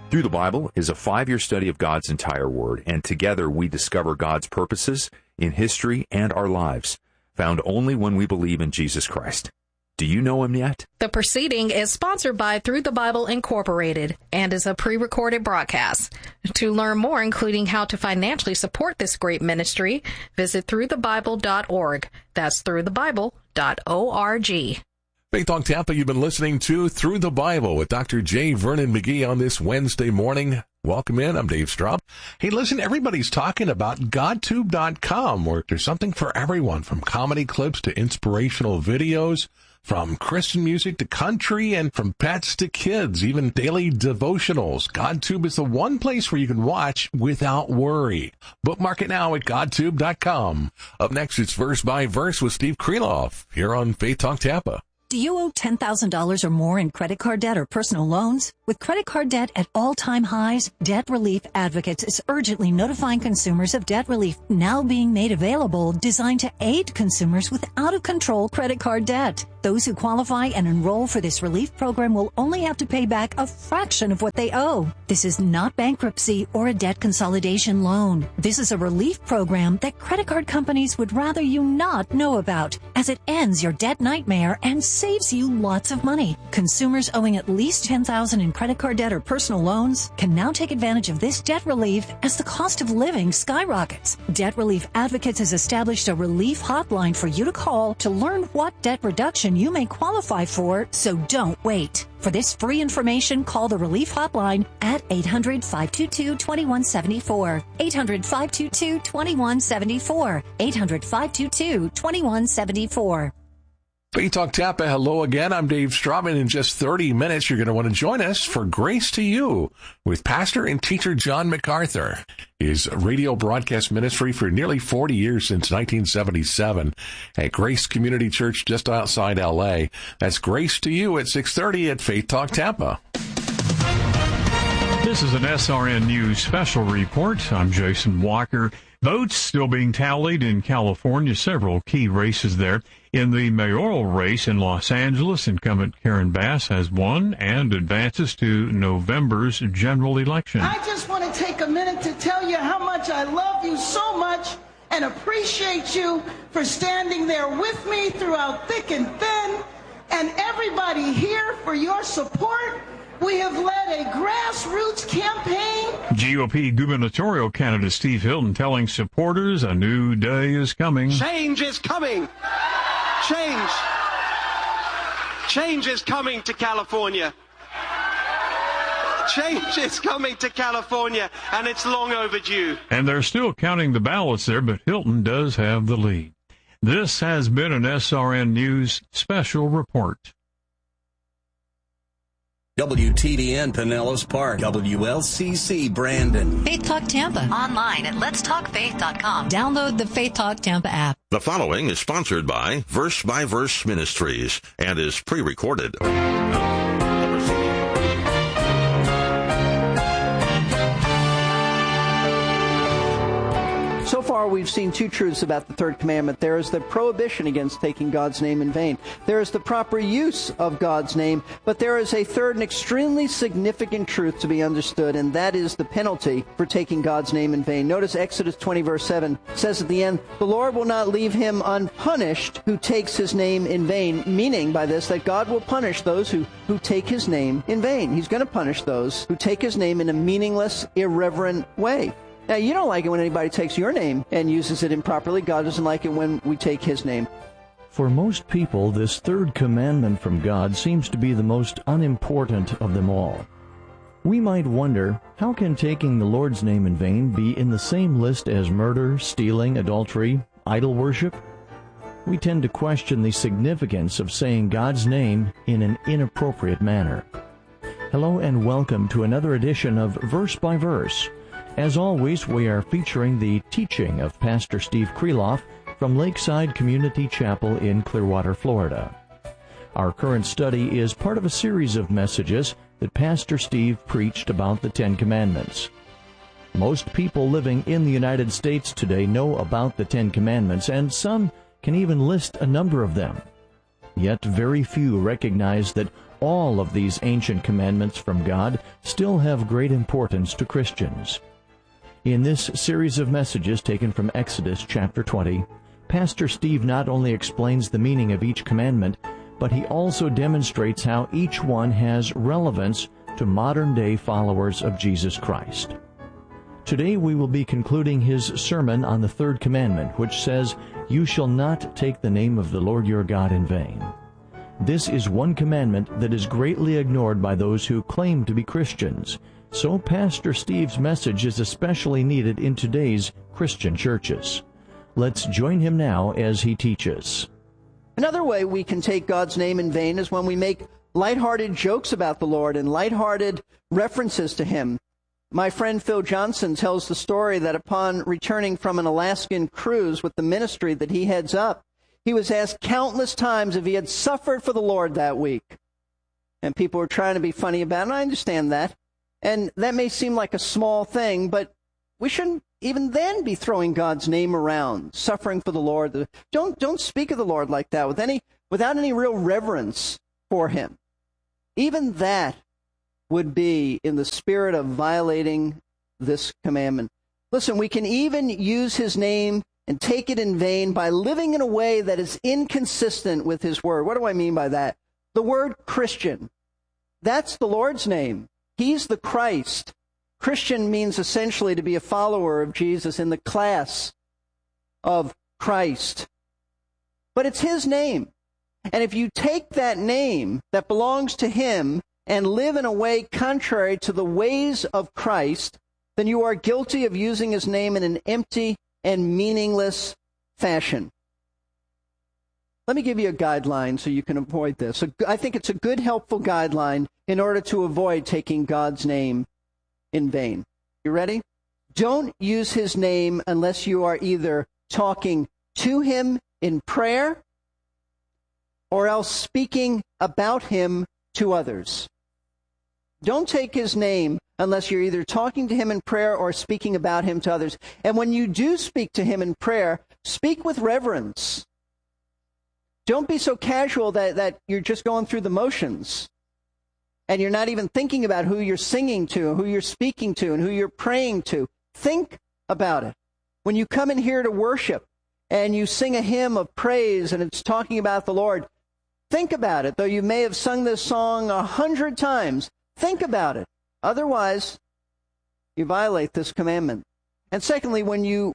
Through the Bible is a 5-year study of God's entire Word, and together we discover God's purposes in history and our lives, found only when we believe in Jesus Christ. Do you know Him yet? The proceeding is sponsored by Through the Bible Incorporated and is a pre-recorded broadcast. To learn more, including how to financially support this great ministry, visit throughthebible.org. That's throughthebible.org. Faith Talk Tampa, you've been listening to Through the Bible with Dr. J. Vernon McGee on this Wednesday morning. Welcome in. I'm Dave Straub. Hey, listen, everybody's talking about GodTube.com, where there's something for everyone, from comedy clips to inspirational videos, from Christian music to country, and from pets to kids, even daily devotionals. GodTube is the one place where you can watch without worry. Bookmark it now at GodTube.com. Up next, it's Verse by Verse with Steve Kreloff here on Faith Talk Tampa. Do you owe $10,000 or more in credit card debt or personal loans? With credit card debt at all-time highs, Debt Relief Advocates is urgently notifying consumers of debt relief now being made available, designed to aid consumers with out-of-control credit card debt. Those who qualify and enroll for this relief program will only have to pay back a fraction of what they owe. This is not bankruptcy or a debt consolidation loan. This is a relief program that credit card companies would rather you not know about, as it ends your debt nightmare and saves you lots of money. Consumers owing at least $10,000 in credit card debt or personal loans can now take advantage of this debt relief as the cost of living skyrockets. Debt Relief Advocates has established a relief hotline for you to call to learn what debt reduction you may qualify for, so don't wait. For this free information, call the Relief Hotline at 800-522-2174. 800-522-2174. 800-522-2174. Faith Talk Tampa, hello again. I'm Dave Straub. In just 30 minutes, you're going to want to join us for Grace to You with pastor and teacher John MacArthur. His radio broadcast ministry for nearly 40 years, since 1977, at Grace Community Church just outside L.A. That's Grace to You at 6:30 at Faith Talk Tampa. This is an SRN News special report. I'm Jason Walker. Votes still being tallied in California, several key races there. In the mayoral race in Los Angeles, incumbent Karen Bass has won and advances to November's general election. I just want to take a minute to tell you how much I love you so much and appreciate you for standing there with me throughout thick and thin, and everybody here for your support. We have led a grassroots campaign. GOP gubernatorial candidate Steve Hilton telling supporters a new day is coming. Change is coming. Change. Change is coming to California. Change is coming to California, and it's long overdue. And they're still counting the ballots there, but Hilton does have the lead. This has been an SRN News special report. WTDN Pinellas Park, WLCC Brandon. Faith Talk Tampa. Online at letstalkfaith.com. Download the Faith Talk Tampa app. The following is sponsored by Verse Ministries and is pre-recorded. So far, we've seen two truths about the third commandment. There is the prohibition against taking God's name in vain. There is the proper use of God's name. But there is a third and extremely significant truth to be understood, and that is the penalty for taking God's name in vain. Notice Exodus 20, verse 7 says at the end, "The Lord will not leave him unpunished who takes his name in vain," meaning by this that God will punish those who take his name in vain. He's going to punish those who take his name in a meaningless, irreverent way. Now, you don't like it when anybody takes your name and uses it improperly. God doesn't like it when we take his name. For most people, this third commandment from God seems to be the most unimportant of them all. We might wonder, how can taking the Lord's name in vain be in the same list as murder, stealing, adultery, idol worship? We tend to question the significance of saying God's name in an inappropriate manner. Hello and welcome to another edition of Verse by Verse. As always, we are featuring the teaching of Pastor Steve Kreloff from Lakeside Community Chapel in Clearwater, Florida. Our current study is part of a series of messages that Pastor Steve preached about the Ten Commandments. Most people living in the United States today know about the Ten Commandments, and some can even list a number of them. Yet very few recognize that all of these ancient commandments from God still have great importance to Christians. In this series of messages taken from Exodus chapter 20, Pastor Steve not only explains the meaning of each commandment, but he also demonstrates how each one has relevance to modern-day followers of Jesus Christ. Today we will be concluding his sermon on the third commandment, which says, "You shall not take the name of the Lord your God in vain." This is one commandment that is greatly ignored by those who claim to be Christians, so Pastor Steve's message is especially needed in today's Christian churches. Let's join him now as he teaches. Another way we can take God's name in vain is when we make lighthearted jokes about the Lord and lighthearted references to Him. My friend Phil Johnson tells the story that upon returning from an Alaskan cruise with the ministry that he heads up, he was asked countless times if he had suffered for the Lord that week. And people were trying to be funny about it, and I understand that. And that may seem like a small thing, but we shouldn't even then be throwing God's name around, suffering for the Lord. Don't speak of the Lord like that without any real reverence for Him. Even that would be in the spirit of violating this commandment. Listen, we can even use His name and take it in vain by living in a way that is inconsistent with His word. What do I mean by that? The word Christian, that's the Lord's name. He's the Christ. Christian means essentially to be a follower of Jesus in the class of Christ. But it's His name. And if you take that name that belongs to Him and live in a way contrary to the ways of Christ, then you are guilty of using His name in an empty and meaningless fashion. Let me give you a guideline so you can avoid this. I think it's a good, helpful guideline in order to avoid taking God's name in vain. You ready? Don't use His name unless you are either talking to Him in prayer or else speaking about Him to others. Don't take His name unless you're either talking to Him in prayer or speaking about Him to others. And when you do speak to Him in prayer, speak with reverence. Don't be so casual that you're just going through the motions and you're not even thinking about who you're singing to, who you're speaking to, and who you're praying to. Think about it. When you come in here to worship and you sing a hymn of praise and it's talking about the Lord, think about it. Though you may have sung this song 100 times, think about it. Otherwise, you violate this commandment. And secondly, when you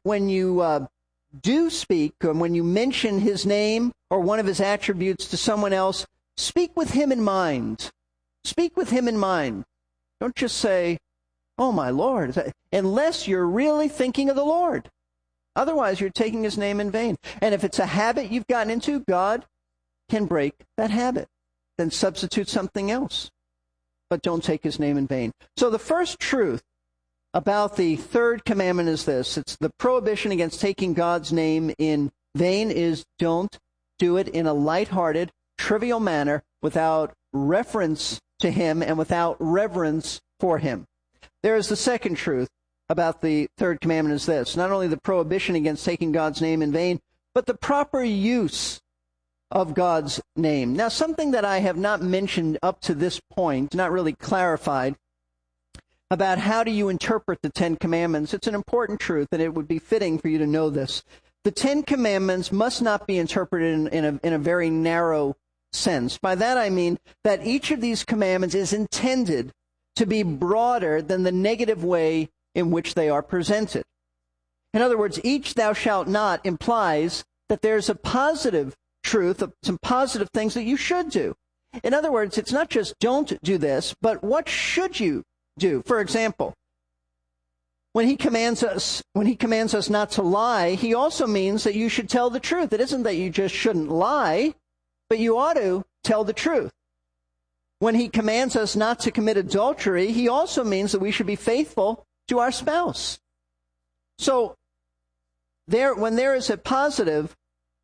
do speak, or when you mention His name or one of His attributes to someone else, speak with Him in mind. Speak with Him in mind. Don't just say, "Oh, my Lord," unless you're really thinking of the Lord. Otherwise, you're taking His name in vain. And if it's a habit you've gotten into, God can break that habit. Then substitute something else. But don't take His name in vain. So the first truth about the third commandment is this. It's the prohibition against taking God's name in vain is don't do it in a lighthearted, trivial manner without reference to Him and without reverence for Him. There is the second truth about the third commandment is this. Not only the prohibition against taking God's name in vain, but the proper use of God's name. Now, something that I have not mentioned up to this point, not really clarified, about how do you interpret the Ten Commandments. It's an important truth, and it would be fitting for you to know this. The Ten Commandments must not be interpreted in a very narrow sense. By that I mean that each of these commandments is intended to be broader than the negative way in which they are presented. In other words, each "thou shalt not" implies that there's a positive truth, some positive things that you should do. In other words, it's not just don't do this, but what should you do? For example, when he commands us not to lie, He also means that you should tell the truth. It isn't that you just shouldn't lie, but you ought to tell the truth. When He commands us not to commit adultery, He also means that we should be faithful to our spouse. So when there is a positive,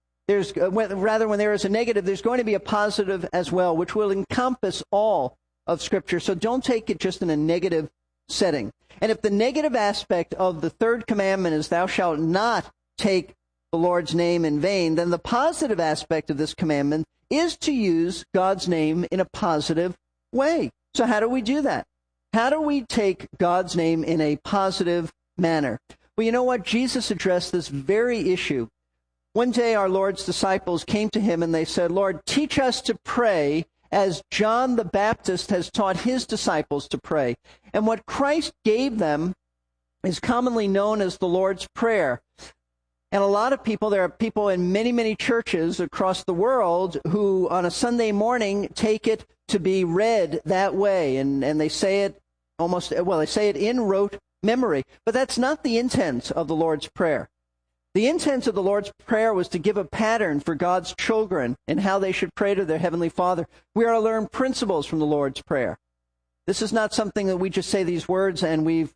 when there is a negative, there's going to be a positive as well, which will encompass all of Scripture. So don't take it just in a negative setting. And if the negative aspect of the third commandment is "thou shalt not take the Lord's name in vain," then the positive aspect of this commandment is to use God's name in a positive way. So how do we do that? How do we take God's name in a positive manner? Well, you know what? Jesus addressed this very issue. One day our Lord's disciples came to him and they said, Lord, teach us to pray as John the Baptist has taught his disciples to pray. And what Christ gave them is commonly known as the Lord's Prayer. And a lot of people, there are people in many, many churches across the world who on a Sunday morning take it to be read that way. And they say it they say it in rote memory. But that's not the intent of the Lord's Prayer. The intent of the Lord's Prayer was to give a pattern for God's children and how they should pray to their Heavenly Father. We are to learn principles from the Lord's Prayer. This is not something that we just say these words and we've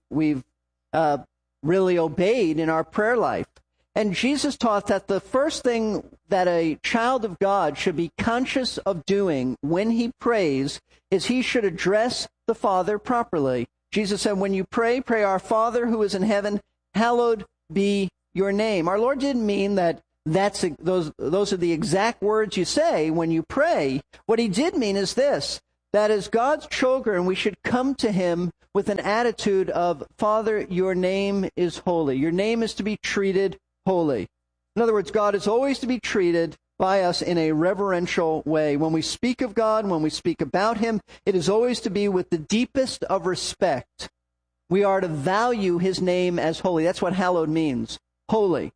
really obeyed in our prayer life. And Jesus taught that the first thing that a child of God should be conscious of doing when he prays is he should address the Father properly. Jesus said, when you pray, pray our Father who is in heaven, hallowed be your name. Our Lord didn't mean that those are the exact words you say when you pray. What he did mean is this, that as God's children, we should come to him with an attitude of, Father, your name is holy. Your name is to be treated holy. In other words, God is always to be treated by us in a reverential way. When we speak of God, when we speak about him, it is always to be with the deepest of respect. We are to value his name as holy. That's what hallowed means. Holy.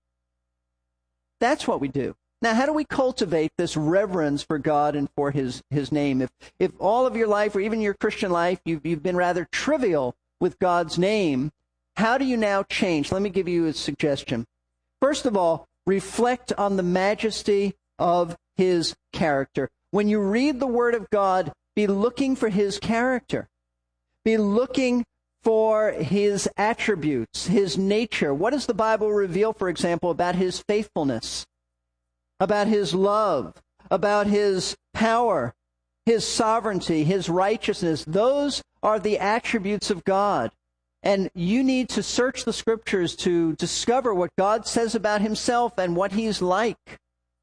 That's what we do. Now, how do we cultivate this reverence for God and for his name? If all of your life, or even your Christian life, you've been rather trivial with God's name, how do you now change? Let me give you a suggestion. First of all, reflect on the majesty of his character. When you read the Word of God, be looking for his character. Be looking for his attributes, his nature. What does the Bible reveal, for example, about his faithfulness, about his love, about his power, his sovereignty, his righteousness? Those are the attributes of God. And you need to search the Scriptures to discover what God says about himself and what he's like.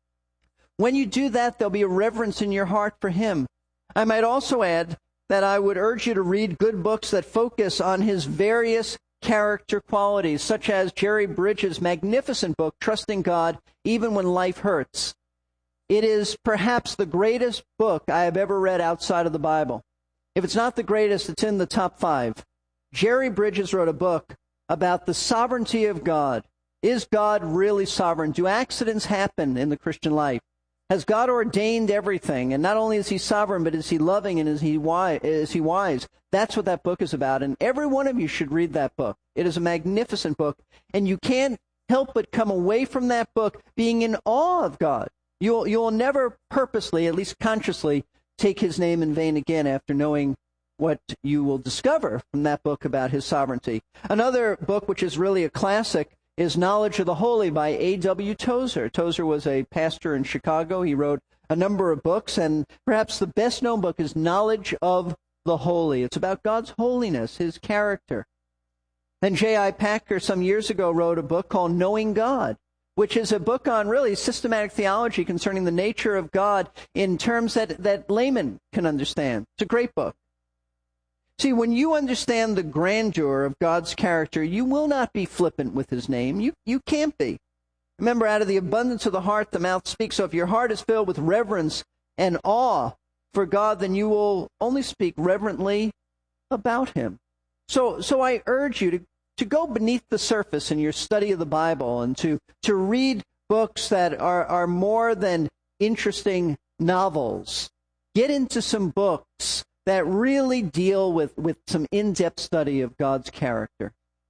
When you do that, there'll be a reverence in your heart for him. I might also add that I would urge you to read good books that focus on his various character qualities, such as Jerry Bridges' magnificent book, Trusting God Even When Life Hurts. It is perhaps the greatest book I have ever read outside of the Bible. If it's not the greatest, it's in the top 5. Jerry Bridges wrote a book about the sovereignty of God. Is God really sovereign? Do accidents happen in the Christian life? Has God ordained everything? And not only is he sovereign, but is he loving and is he wise? That's what that book is about. And every one of you should read that book. It is a magnificent book. And you can't help but come away from that book being in awe of God. You'll never purposely, at least consciously, take his name in vain again after knowing what you will discover from that book about his sovereignty. Another book, which is really a classic, is Knowledge of the Holy by A.W. Tozer. Tozer was a pastor in Chicago. He wrote a number of books, and perhaps the best-known book is Knowledge of the Holy. It's about God's holiness, his character. Then J.I. Packer some years ago wrote a book called Knowing God, which is a book on really systematic theology concerning the nature of God in terms that laymen can understand. It's a great book. See, when you understand the grandeur of God's character, you will not be flippant with his name. You can't be. Remember, out of the abundance of the heart, the mouth speaks. So if your heart is filled with reverence and awe for God, then you will only speak reverently about him. So I urge you to go beneath the surface in your study of the Bible and to read books that are more than interesting novels. Get into some books that really deal with some in-depth study of God's character.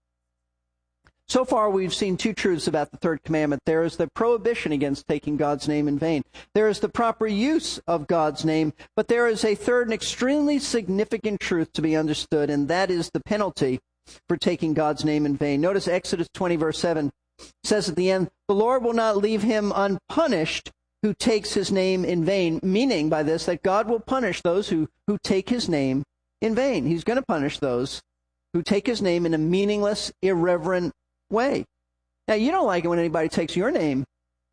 So far, we've seen two truths about the third commandment. There is the prohibition against taking God's name in vain. There is the proper use of God's name, but there is a third and extremely significant truth to be understood, and that is the penalty for taking God's name in vain. Notice Exodus 20, verse 7 says at the end, the Lord will not leave him unpunished who takes his name in vain, meaning by this that God will punish those who take his name in vain. He's going to punish those who take his name in a meaningless, irreverent way. Now, you don't like it when anybody takes your name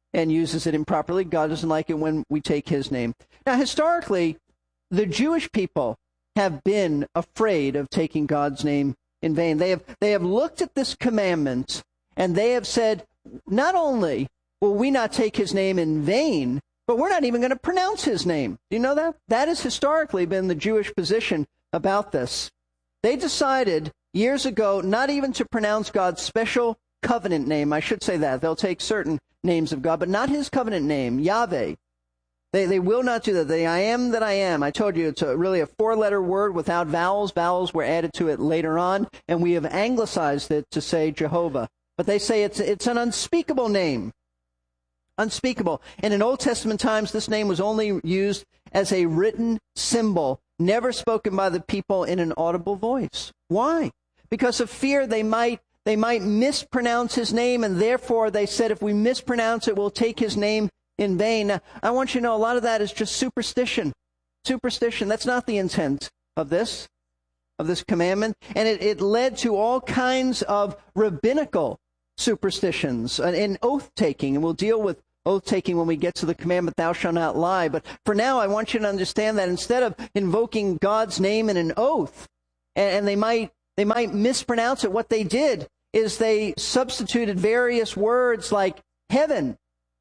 and uses it improperly. God doesn't like it when we take his name. Now, historically, the Jewish people have been afraid of taking God's name in vain. They have looked at this commandment, and they have said, not only will we not take his name in vain, but we're not even going to pronounce his name. Do you know that? That has historically been the Jewish position about this. They decided years ago not even to pronounce God's special covenant name. I should say that. They'll take certain names of God, but not his covenant name, Yahweh. They will not do that. The I am that I am. I told you it's really a four-letter word without vowels. Vowels were added to it later on, and we have anglicized it to say Jehovah. But they say it's an unspeakable name. Unspeakable. And in Old Testament times, this name was only used as a written symbol, never spoken by the people in an audible voice. Why? Because of fear they might mispronounce his name, and therefore they said if we mispronounce it, we'll take his name in vain. Now, I want you to know a lot of that is just superstition. Superstition. That's not the intent of this commandment. And it led to all kinds of rabbinical superstitions and oath-taking. And we'll deal with oath-taking when we get to the commandment, thou shalt not lie. But for now, I want you to understand that instead of invoking God's name in an oath, and they might mispronounce it, what they did is they substituted various words like heaven,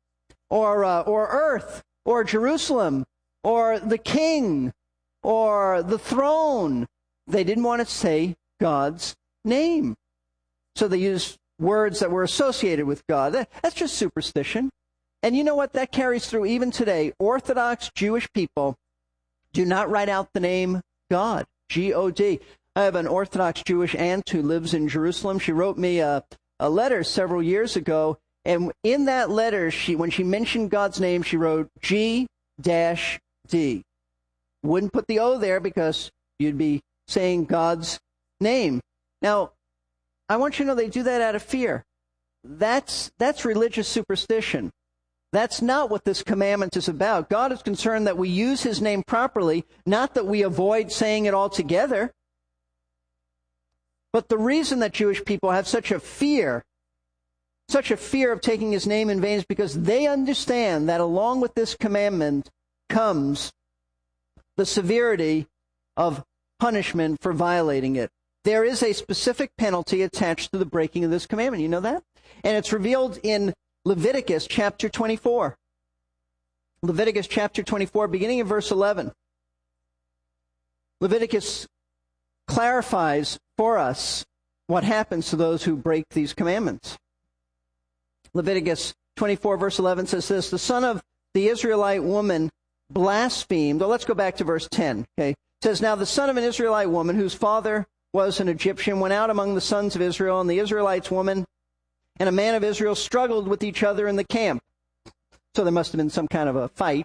or earth, or Jerusalem, or the king, or the throne. They didn't want to say God's name. So they used words that were associated with God. That's just superstition. And you know what? That carries through even today. Orthodox Jewish people do not write out the name God, G-O-D. I have an Orthodox Jewish aunt who lives in Jerusalem. She wrote me a letter several years ago, and in that letter, when she mentioned God's name, she wrote G-D. Wouldn't put the O there because you'd be saying God's name. Now, I want you to know they do that out of fear. That's religious superstition. That's not what this commandment is about. God is concerned that we use his name properly, not that we avoid saying it altogether. But the reason that Jewish people have such a fear of taking his name in vain is because they understand that along with this commandment comes the severity of punishment for violating it. There is a specific penalty attached to the breaking of this commandment. You know that? And it's revealed in Leviticus chapter 24. Leviticus chapter 24, beginning in verse 11. Leviticus clarifies for us what happens to those who break these commandments. Leviticus 24, verse 11 says this, the son of the Israelite woman blasphemed. Well, let's go back to verse 10. Okay. It says, now the son of an Israelite woman whose father was an Egyptian went out among the sons of Israel, and the Israelites woman and a man of Israel struggled with each other in the camp. So there must have been some kind of a fight.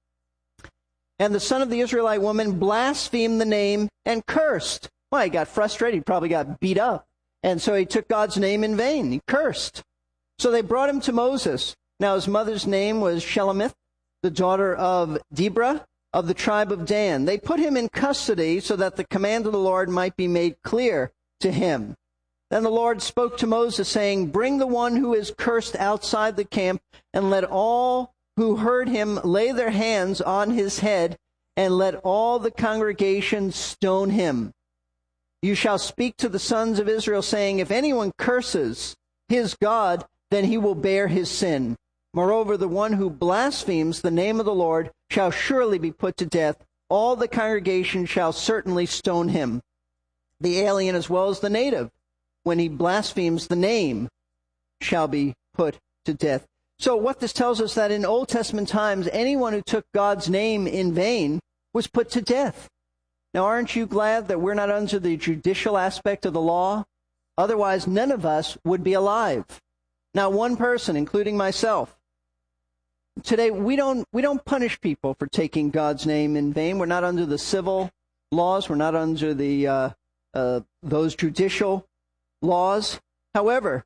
And the son of the Israelite woman blasphemed the name and cursed. Well, he got frustrated. He probably got beat up. And so he took God's name in vain. He cursed. So they brought him to Moses. Now his mother's name was Shelemith, the daughter of Deborah of the tribe of Dan. They put him in custody so that the command of the Lord might be made clear to him. Then the Lord spoke to Moses, saying, bring the one who is cursed outside the camp, and let all who heard him lay their hands on his head, and let all the congregation stone him. You shall speak to the sons of Israel, saying, if anyone curses his God, then he will bear his sin. Moreover, the one who blasphemes the name of the Lord shall surely be put to death. All the congregation shall certainly stone him, the alien as well as the native. When he blasphemes the name, shall be put to death. So what this tells us that in Old Testament times, anyone who took God's name in vain was put to death. Now, aren't you glad that we're not under the judicial aspect of the law? Otherwise, none of us would be alive. Not one person, including myself. Today, we don't punish people for taking God's name in vain. We're not under the civil laws. We're not under the those judicial laws. However,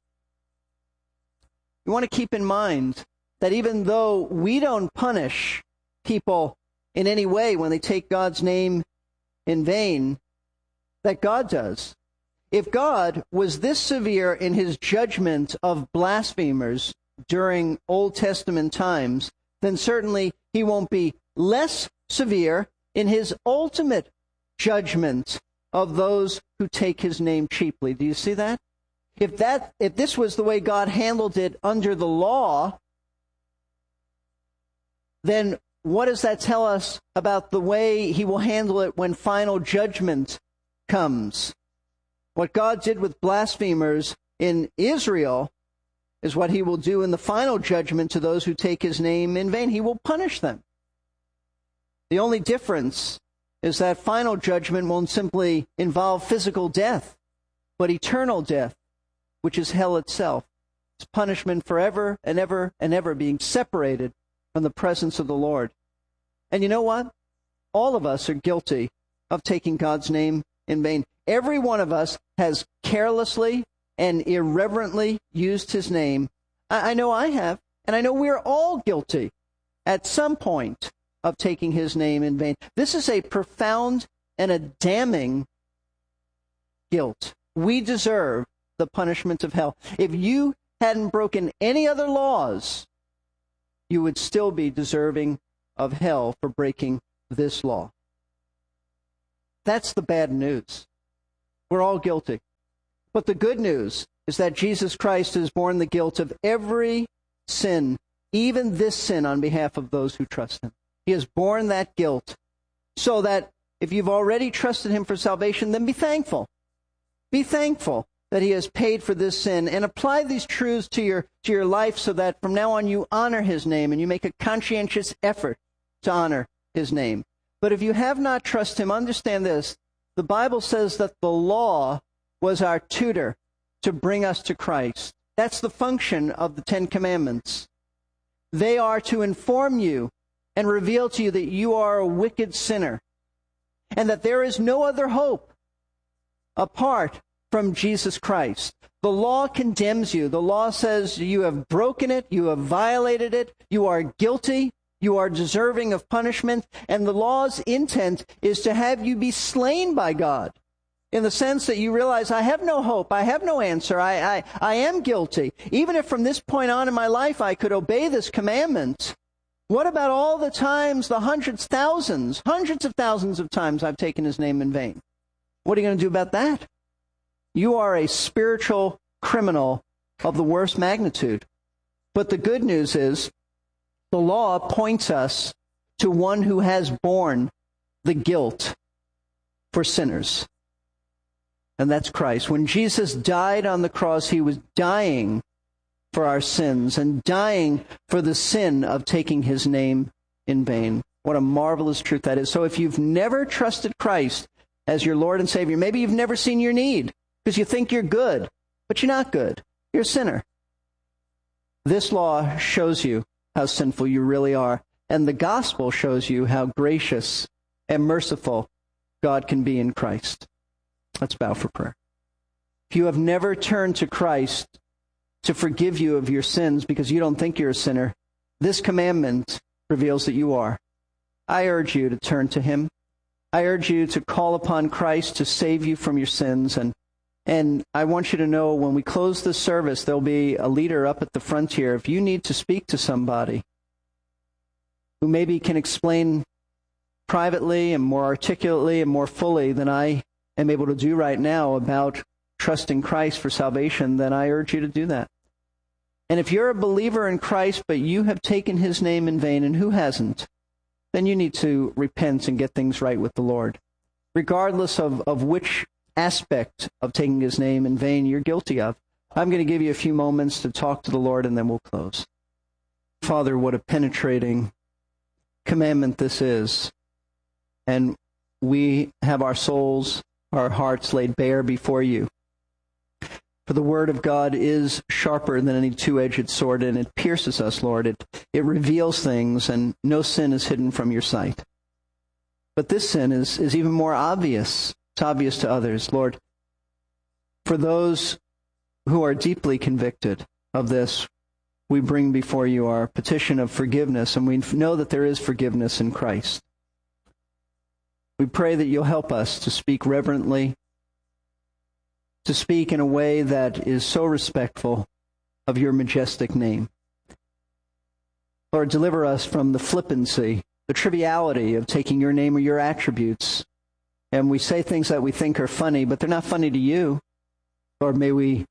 you want to keep in mind that even though we don't punish people in any way when they take God's name in vain, that God does. If God was this severe in his judgment of blasphemers, during Old Testament times, then certainly he won't be less severe in his ultimate judgment of those who take his name cheaply. Do you see that? If this was the way God handled it under the law, then what does that tell us about the way he will handle it when final judgment comes? What God did with blasphemers in Israel is what he will do in the final judgment to those who take his name in vain. He will punish them. The only difference is that final judgment won't simply involve physical death, but eternal death, which is hell itself. It's punishment forever and ever and ever, being separated from the presence of the Lord. And you know what? All of us are guilty of taking God's name in vain. Every one of us has carelessly and irreverently used his name. I know I have, and I know we're all guilty at some point of taking his name in vain. This is a profound and a damning guilt. We deserve the punishment of hell. If you hadn't broken any other laws, you would still be deserving of hell for breaking this law. That's the bad news. We're all guilty. But the good news is that Jesus Christ has borne the guilt of every sin, even this sin, on behalf of those who trust him. He has borne that guilt, so that if you've already trusted him for salvation, then be thankful. Be thankful that he has paid for this sin, and apply these truths to your life so that from now on you honor his name and you make a conscientious effort to honor his name. But if you have not trusted him, understand this. The Bible says that the law was our tutor to bring us to Christ. That's the function of the Ten Commandments. They are to inform you and reveal to you that you are a wicked sinner, and that there is no other hope apart from Jesus Christ. The law condemns you. The law says you have broken it, you have violated it, you are guilty, you are deserving of punishment, and the law's intent is to have you be slain by God, in the sense that you realize, I have no hope, I have no answer, I am guilty. Even if from this point on in my life I could obey this commandment, what about all the times, the hundreds of thousands of times I've taken his name in vain? What are you going to do about that? You are a spiritual criminal of the worst magnitude. But the good news is, the law points us to one who has borne the guilt for sinners. And that's Christ. When Jesus died on the cross, he was dying for our sins and dying for the sin of taking his name in vain. What a marvelous truth that is. So if you've never trusted Christ as your Lord and Savior, maybe you've never seen your need because you think you're good, but you're not good. You're a sinner. This law shows you how sinful you really are, and the gospel shows you how gracious and merciful God can be in Christ. Let's bow for prayer. If you have never turned to Christ to forgive you of your sins because you don't think you're a sinner, this commandment reveals that you are. I urge you to turn to him. I urge you to call upon Christ to save you from your sins. And I want you to know, when we close this service, there'll be a leader up at the front here. If you need to speak to somebody who maybe can explain privately and more articulately and more fully than I am able to do right now about trusting Christ for salvation, then I urge you to do that. And if you're a believer in Christ, but you have taken his name in vain, and who hasn't, then you need to repent and get things right with the Lord. Regardless of which aspect of taking his name in vain you're guilty of. I'm going to give you a few moments to talk to the Lord, and then we'll close. Father, what a penetrating commandment this is. And we have our souls, our hearts laid bare before you. For the word of God is sharper than any two-edged sword, and it pierces us, Lord. It reveals things, and no sin is hidden from your sight. But this sin is even more obvious. It's obvious to others. Lord, for those who are deeply convicted of this, we bring before you our petition of forgiveness, and we know that there is forgiveness in Christ. We pray that you'll help us to speak reverently, to speak in a way that is so respectful of your majestic name. Lord, deliver us from the flippancy, the triviality of taking your name or your attributes. And we say things that we think are funny, but they're not funny to you. Lord, may we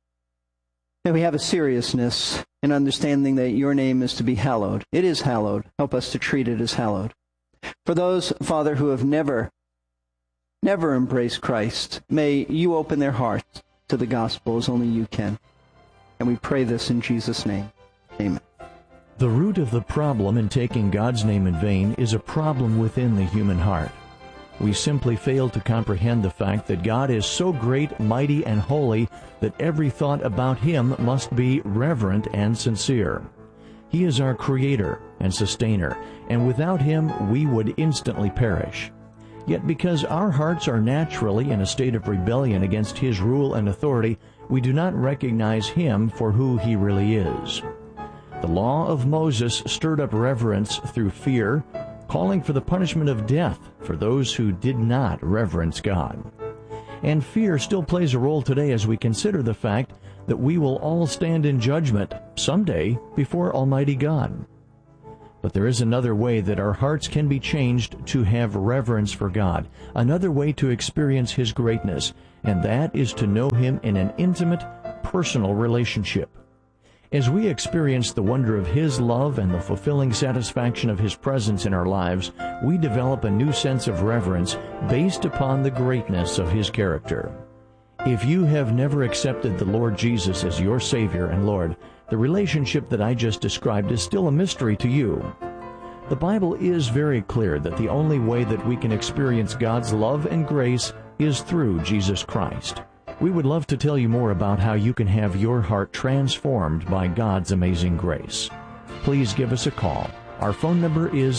have a seriousness in understanding that your name is to be hallowed. It is hallowed. Help us to treat it as hallowed. For those, Father, who have never embraced Christ, may you open their hearts to the gospel as only you can. And we pray this in Jesus' name. Amen. The root of the problem in taking God's name in vain is a problem within the human heart. We simply fail to comprehend the fact that God is so great, mighty, and holy that every thought about Him must be reverent and sincere. He is our Creator and Sustainer, and without Him we would instantly perish. Yet because our hearts are naturally in a state of rebellion against His rule and authority, we do not recognize Him for who He really is. The law of Moses stirred up reverence through fear, calling for the punishment of death for those who did not reverence God. And fear still plays a role today as we consider the fact that we will all stand in judgment someday before Almighty God. But there is another way that our hearts can be changed to have reverence for God, another way to experience His greatness, and that is to know Him in an intimate, personal relationship. As we experience the wonder of His love and the fulfilling satisfaction of His presence in our lives, we develop a new sense of reverence based upon the greatness of His character. If you have never accepted the Lord Jesus as your Savior and Lord, the relationship that I just described is still a mystery to you. The Bible is very clear that the only way that we can experience God's love and grace is through Jesus Christ. We would love to tell you more about how you can have your heart transformed by God's amazing grace. Please give us a call. Our phone number is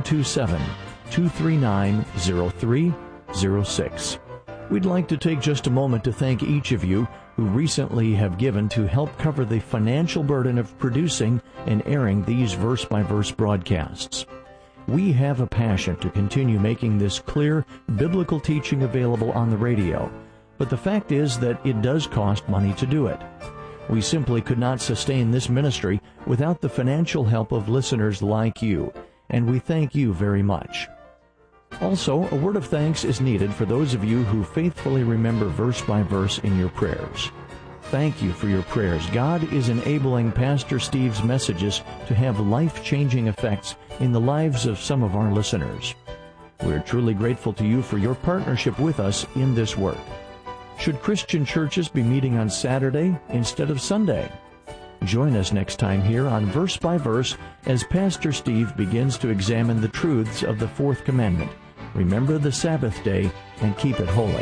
727-239-0306. We'd like to take just a moment to thank each of you who recently have given to help cover the financial burden of producing and airing these verse-by-verse broadcasts. We have a passion to continue making this clear biblical teaching available on the radio. But the fact is that it does cost money to do it. We simply could not sustain this ministry without the financial help of listeners like you, and we thank you very much. Also, a word of thanks is needed for those of you who faithfully remember verse by verse in your prayers. Thank you for your prayers. God is enabling Pastor Steve's messages to have life-changing effects in the lives of some of our listeners. We're truly grateful to you for your partnership with us in this work. Should Christian churches be meeting on Saturday instead of Sunday? Join us next time here on Verse by Verse as Pastor Steve begins to examine the truths of the Fourth Commandment. Remember the Sabbath day and keep it holy.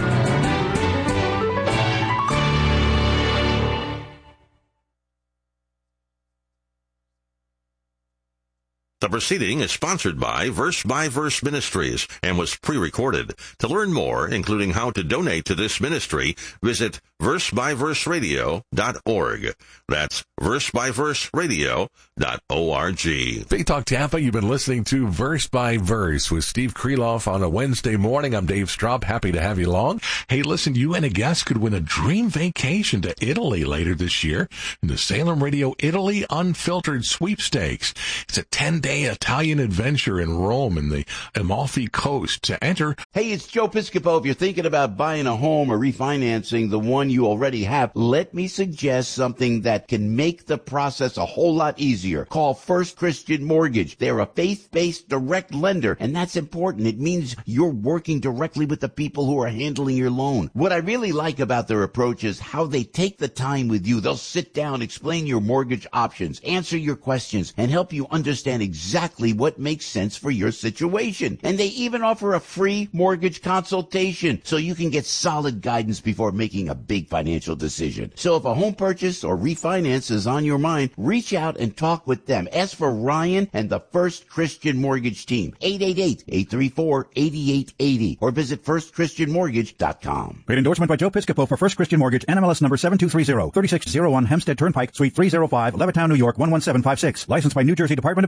The proceeding is sponsored by Verse Ministries and was pre-recorded. To learn more, including how to donate to this ministry, visit versebyverseradio.org. That's versebyverseradio.org. Faith Talk Tampa, you've been listening to Verse by Verse with Steve Kreloff on a Wednesday morning. I'm Dave Straub. Happy to have you along. Hey, listen, you and a guest could win a dream vacation to Italy later this year in the Salem Radio Italy Unfiltered Sweepstakes. It's a 10-day Italian adventure in Rome and the Amalfi Coast. To enter, hey, it's Joe Piscopo. If you're thinking about buying a home or refinancing the one you already have, let me suggest something that can make the process a whole lot easier. Call First Christian Mortgage. They're a faith-based direct lender, and that's important. It means you're working directly with the people who are handling your loan. What I really like about their approach is how they take the time with you. They'll sit down, explain your mortgage options, answer your questions, and help you understand exactly what makes sense for your situation. And they even offer a free mortgage consultation so you can get solid guidance before making a big financial decision. So if a home purchase or refinance is on your mind, reach out and talk with them. Ask for Ryan and the First Christian Mortgage team, 888-834-8880, or visit firstchristianmortgage.com. Great endorsement by Joe Piscopo for First Christian Mortgage, NMLS number 7230, 3601 Hempstead Turnpike, Suite 305, Levittown, New York, 11756. Licensed by New Jersey Department of Banking and Insurance.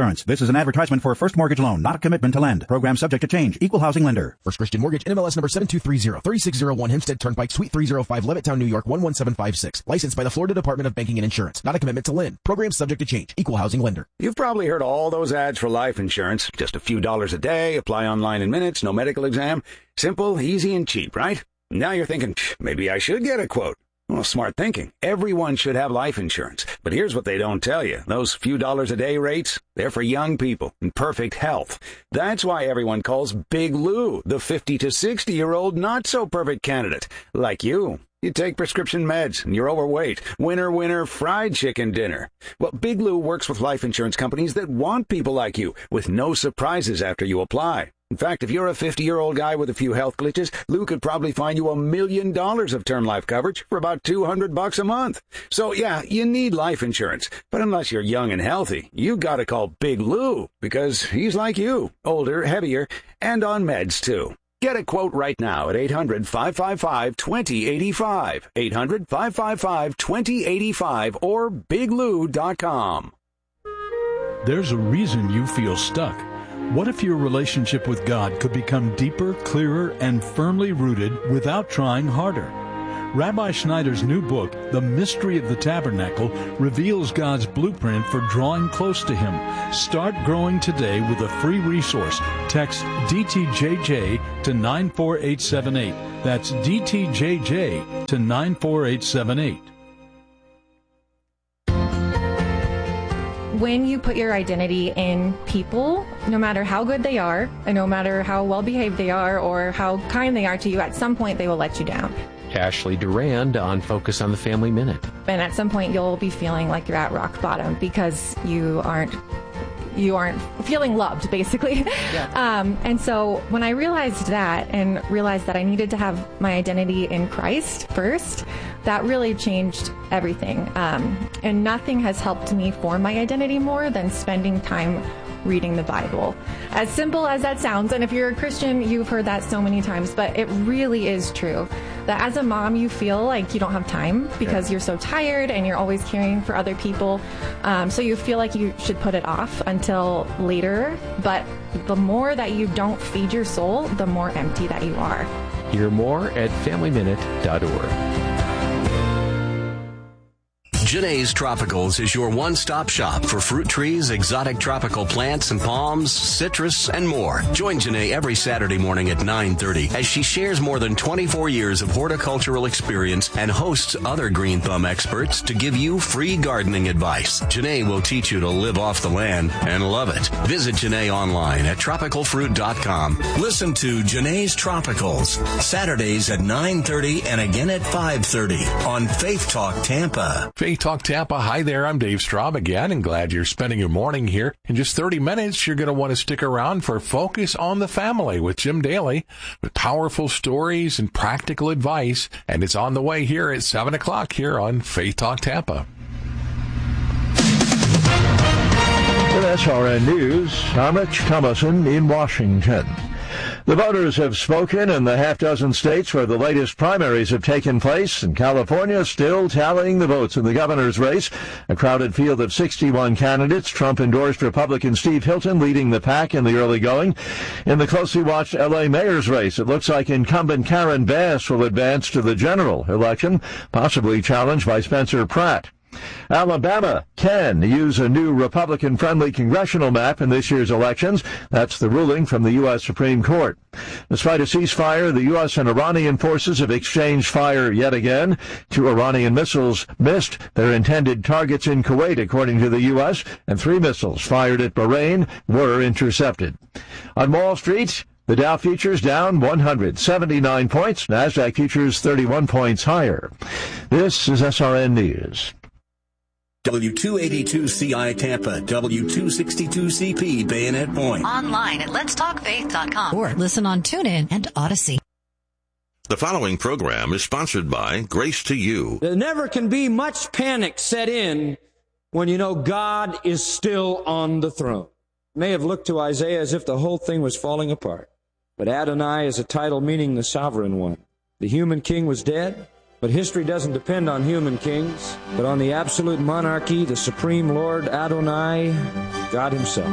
Insurance. This is an advertisement for First Mortgage Loan, not a commitment to lend. Program subject to change. Equal housing lender. First Christian Mortgage, NMLS number 7230, 3601 Hempstead Turnpike, Suite 305, Levittown, New York 11756. Licensed by the Florida Department of Banking and Insurance. Not a commitment to lend. Program subject to change. Equal housing lender. You've probably heard all those ads for life insurance. Just a few dollars a day, apply online in minutes, no medical exam. Simple, easy, and cheap, right? Now you're thinking, maybe I should get a quote. Well, smart thinking. Everyone should have life insurance. But here's what they don't tell you. Those few dollars a day rates, they're for young people in perfect health. That's why everyone calls Big Lou the 50 to 60-year-old not-so-perfect candidate. Like you. You take prescription meds and you're overweight. Winner, fried chicken dinner. Well, Big Lou works with life insurance companies that want people like you with no surprises after you apply. In fact, if you're a 50-year-old guy with a few health glitches, Lou could probably find you $1 million of term life coverage for about $200 a month. So, yeah, you need life insurance. But unless you're young and healthy, you gotta call Big Lou because he's like you, older, heavier, and on meds, too. Get a quote right now at 800-555-2085, 800-555-2085, or biglou.com. There's a reason you feel stuck. What if your relationship with God could become deeper, clearer, and firmly rooted without trying harder? Rabbi Schneider's new book, The Mystery of the Tabernacle, reveals God's blueprint for drawing close to Him. Start growing today with a free resource. Text DTJJ to 94878. That's DTJJ to 94878. When you put your identity in people, no matter how good they are, and no matter how well behaved they are or how kind they are to you, at some point they will let you down. Ashley Durand on Focus on the Family Minute. And at some point you'll be feeling like you're at rock bottom because you aren't feeling loved, basically. Yeah. And so when I realized that and realized that I needed to have my identity in Christ first, that really changed everything. And nothing has helped me form my identity more than spending time reading the Bible. As simple as that sounds, and if you're a Christian, you've heard that so many times, but it really is true that as a mom, you feel like you don't have time because you're so tired and you're always caring for other people. So you feel like you should put it off until later. But the more that you don't feed your soul, the more empty that you are. Hear more at FamilyMinute.org. Janae's Tropicals is your one-stop shop for fruit trees, exotic tropical plants and palms, citrus, and more. Join Janae every Saturday morning at 9:30 as she shares more than 24 years of horticultural experience and hosts other Green Thumb experts to give you free gardening advice. Janae will teach you to live off the land and love it. Visit Janae online at tropicalfruit.com. Listen to Janae's Tropicals, Saturdays at 9:30 and again at 5:30 on Faith Talk Tampa. Faith Talk Tampa. Hi there. I'm Dave Straub again, and glad you're spending your morning here. In just 30 minutes, you're going to want to stick around for Focus on the Family with Jim Daly, with powerful stories and practical advice. And it's on the way here at 7 o'clock here on Faith Talk Tampa. With SRN News, I'm Rich Thomason in Washington. The voters have spoken in the half-dozen states where the latest primaries have taken place, and California still tallying the votes in the governor's race. A crowded field of 61 candidates. Trump-endorsed Republican Steve Hilton leading the pack in the early going. In the closely watched L.A. mayor's race, it looks like incumbent Karen Bass will advance to the general election, possibly challenged by Spencer Pratt. Alabama can use a new Republican-friendly congressional map in this year's elections. That's the ruling from the U.S. Supreme Court. Despite a ceasefire, the U.S. and Iranian forces have exchanged fire yet again. 2 Iranian missiles missed their intended targets in Kuwait, according to the U.S., and 3 missiles fired at Bahrain were intercepted. On Wall Street, the Dow futures down 179 points. NASDAQ futures 31 points higher. This is SRN News. W282CI Tampa, W262CP Bayonet Point. Online at letstalkfaith.com or listen on TuneIn and Odyssey. The following program is sponsored by Grace to You. There never can be much panic set in when you know God is still on the throne. It may have looked to Isaiah as if the whole thing was falling apart. But Adonai is a title meaning the sovereign one. The human king was dead. But history doesn't depend on human kings, but on the absolute monarchy, the supreme Lord Adonai, God himself.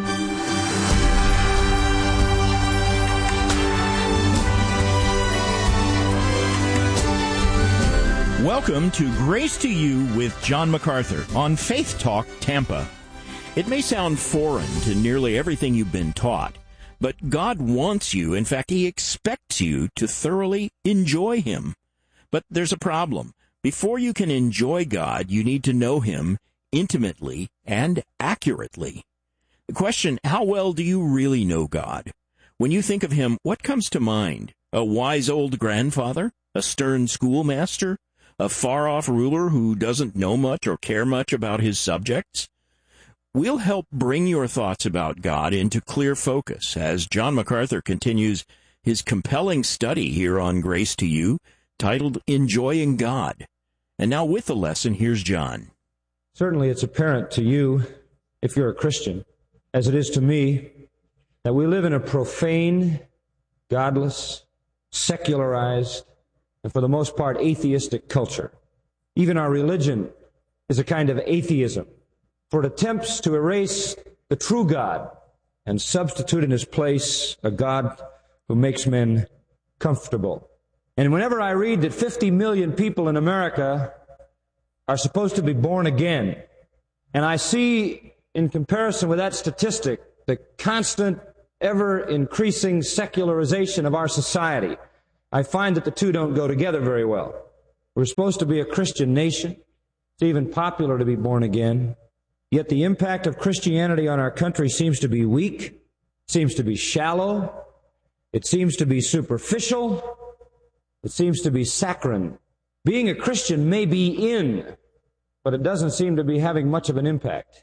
Welcome to Grace to You with John MacArthur on Faith Talk Tampa. It may sound foreign to nearly everything you've been taught, but God wants you, in fact, He expects you to thoroughly enjoy Him. But there's a problem. Before you can enjoy God, you need to know Him intimately and accurately. The question, how well do you really know God? When you think of Him, what comes to mind? A wise old grandfather? A stern schoolmaster? A far-off ruler who doesn't know much or care much about his subjects? We'll help bring your thoughts about God into clear focus as John MacArthur continues his compelling study here on Grace to You, titled Enjoying God. And now with the lesson, here's John. Certainly it's apparent to you, if you're a Christian, as it is to me, that we live in a profane, godless, secularized, and for the most part, atheistic culture. Even our religion is a kind of atheism, for it attempts to erase the true God and substitute in His place a God who makes men comfortable. And whenever I read that 50 million people in America are supposed to be born again, and I see, in comparison with that statistic, the constant, ever-increasing secularization of our society, I find that the two don't go together very well. We're supposed to be a Christian nation. It's even popular to be born again. Yet the impact of Christianity on our country seems to be weak, seems to be shallow, it seems to be superficial, it seems to be saccharine. Being a Christian may be in, but it doesn't seem to be having much of an impact.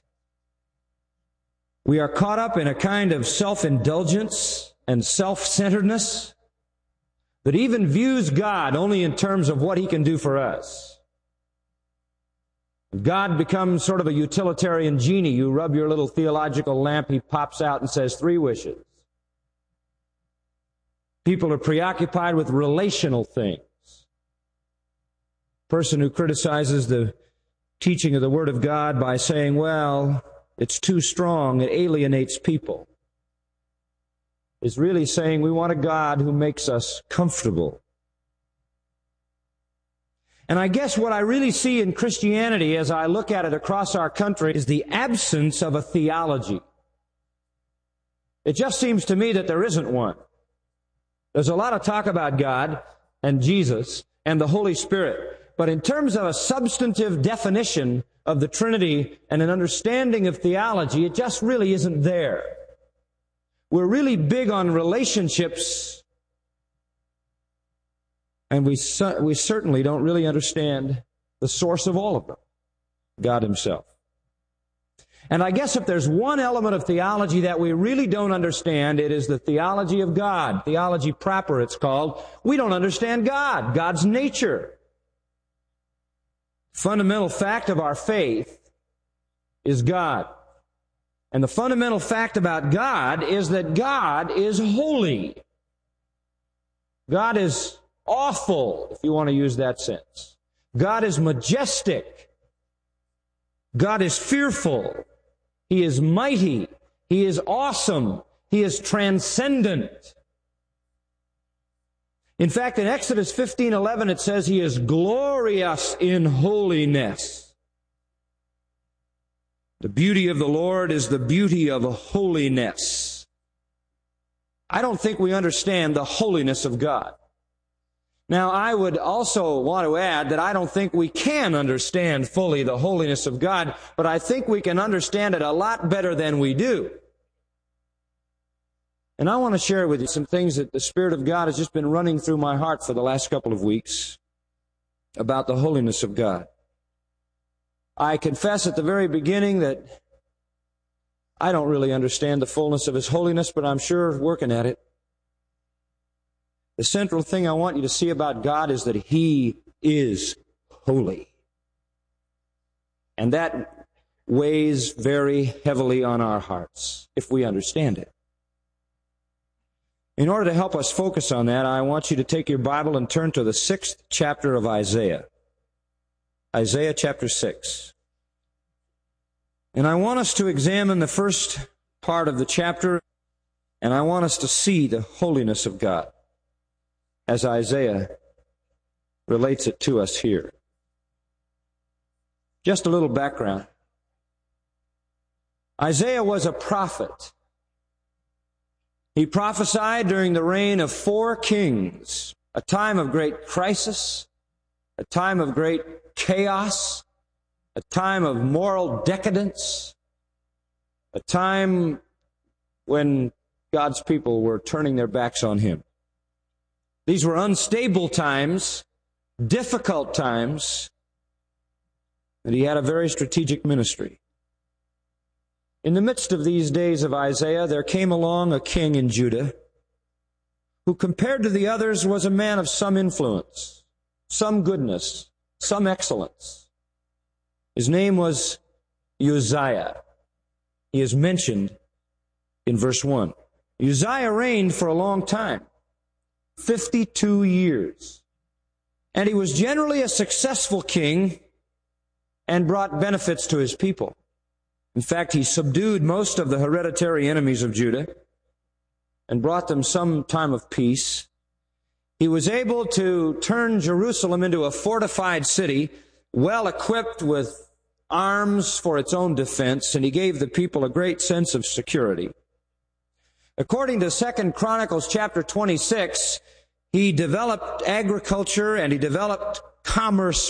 We are caught up in a kind of self-indulgence and self-centeredness that even views God only in terms of what He can do for us. God becomes sort of a utilitarian genie. You rub your little theological lamp, He pops out and says 3 wishes. People are preoccupied with relational things. Person who criticizes the teaching of the Word of God by saying, well, it's too strong, it alienates people, is really saying we want a God who makes us comfortable. And I guess what I really see in Christianity as I look at it across our country is the absence of a theology. It just seems to me that there isn't one. There's a lot of talk about God and Jesus and the Holy Spirit, but in terms of a substantive definition of the Trinity and an understanding of theology, it just really isn't there. We're really big on relationships, and we certainly don't really understand the source of all of them, God Himself. And I guess if there's one element of theology that we really don't understand, it is the theology of God. Theology proper, it's called. We don't understand God, God's nature. Fundamental fact of our faith is God. And the fundamental fact about God is that God is holy. God is awful, if you want to use that sense. God is majestic. God is fearful. He is mighty. He is awesome. He is transcendent. In fact, in Exodus 15:11, it says He is glorious in holiness. The beauty of the Lord is the beauty of holiness. I don't think we understand the holiness of God. Now, I would also want to add that I don't think we can understand fully the holiness of God, but I think we can understand it a lot better than we do. And I want to share with you some things that the Spirit of God has just been running through my heart for the last couple of weeks about the holiness of God. I confess at the very beginning that I don't really understand the fullness of His holiness, but I'm sure working at it. The central thing I want you to see about God is that He is holy. And that weighs very heavily on our hearts, if we understand it. In order to help us focus on that, I want you to take your Bible and turn to the 6th chapter of Isaiah. Isaiah chapter 6. And I want us to examine the first part of the chapter, and I want us to see the holiness of God as Isaiah relates it to us here. Just a little background. Isaiah was a prophet. He prophesied during the reign of 4 kings, a time of great crisis, a time of great chaos, a time of moral decadence, a time when God's people were turning their backs on Him. These were unstable times, difficult times, and he had a very strategic ministry. In the midst of these days of Isaiah, there came along a king in Judah who, compared to the others, was a man of some influence, some goodness, some excellence. His name was Uzziah. He is mentioned in verse 1. Uzziah reigned for a long time, 52 years. And he was generally a successful king and brought benefits to his people. In fact, he subdued most of the hereditary enemies of Judah and brought them some time of peace. He was able to turn Jerusalem into a fortified city, well equipped with arms for its own defense, and he gave the people a great sense of security. According to 2 Chronicles chapter 26, he developed agriculture and he developed commerce